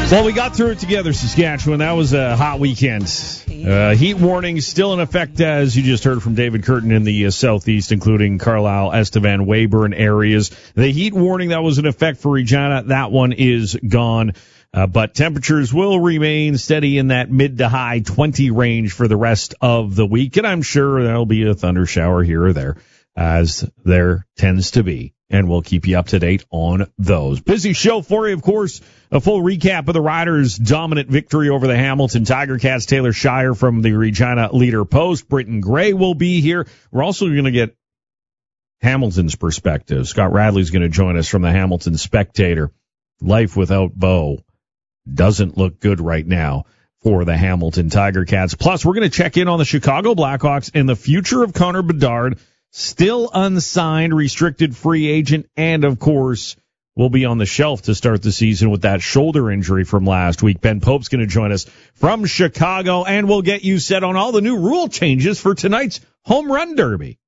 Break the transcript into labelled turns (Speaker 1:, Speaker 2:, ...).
Speaker 1: Well, we got through it together, Saskatchewan. That was a hot weekend. Heat warning still in effect, as you just heard from David Curtin in the southeast, including Carlisle, Estevan, Weyburn areas. The heat warning that was in effect for Regina, that one is gone. But temperatures will remain steady in that mid to high 20 range for the rest of the week. And I'm sure there'll be a thunder shower here or there, as there tends to be. And we'll keep you up to date on those. Busy show for you, of course. A full recap of the Riders' dominant victory over the Hamilton Tiger Cats. Taylor Shire from the Regina Leader Post. Britton Gray will be here. We're also going to get Hamilton's perspective. Scott Radley's going to join us from the Hamilton Spectator. Life without Bo doesn't look good right now for the Hamilton Tiger Cats. Plus, we're going to check in on the Chicago Blackhawks and the future of Connor Bedard. Still unsigned, restricted free agent, and, of course, will be on the shelf to start the season with that shoulder injury from last week. Ben Pope's going to join us from Chicago, and we'll get you set on all the new rule changes for tonight's Home Run Derby.